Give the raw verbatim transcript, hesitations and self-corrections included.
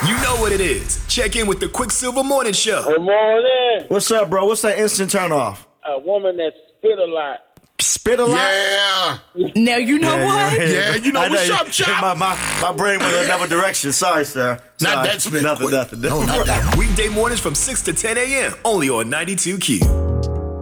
You know what it is. Check in with the Quicksilver Morning Show. Good morning. What's up, bro? What's that instant turn off? A woman that spit a lot. Spit a lot? Yeah. Now you know Yeah, what? yeah, Yeah, you know I what's know. up, Chop? My, my, my brain went in another direction. Sorry, sir. Not Sorry. that spit. Nothing, nothing. No, not that. Weekday mornings from six to ten a.m. only on ninety-two Q.